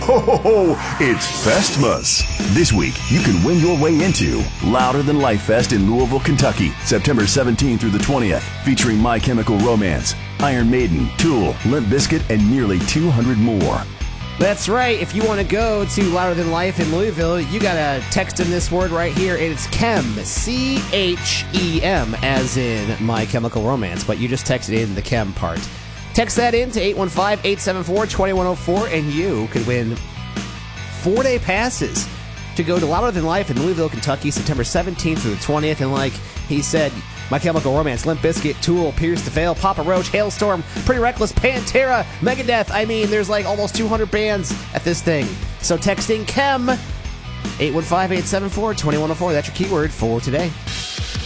Ho, ho, ho! It's Festmas. This week, you can win your way into Louder Than Life Fest in Louisville, Kentucky, September 17th through the 20th, featuring My Chemical Romance, Iron Maiden, Tool, Limp Bizkit, and nearly 200 more. That's right. If you want to go to Louder Than Life in Louisville, you got to text in this word right here. It's CHEM, C-H-E-M, as in My Chemical Romance, but you just texted in the CHEM part. Text that in to 815-874-2104, and you could win 4-day passes to go to Louder Than Life in Louisville, Kentucky, September 17th through the 20th. And like he said, My Chemical Romance, Limp Bizkit, Tool, Pierce the Veil, Papa Roach, Hailstorm, Pretty Reckless, Pantera, Megadeth. I mean, there's like almost 200 bands at this thing. So texting CHEM, 815-874-2104. That's your keyword for today.